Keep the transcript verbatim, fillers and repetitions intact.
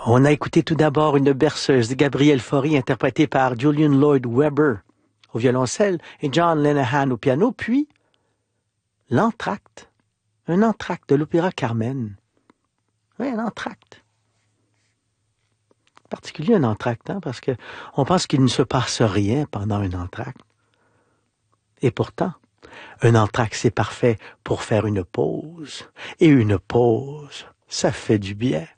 On a écouté tout d'abord une berceuse de Gabriel Fauré interprétée par Julian Lloyd Webber au violoncelle et John Lenihan au piano, puis l'entracte, un entracte de l'opéra Carmen. Oui, un entracte. Particulier un entracte, hein, parce que on pense qu'il ne se passe rien pendant un entracte. Et pourtant, un entracte, c'est parfait pour faire une pause. Et une pause, ça fait du bien.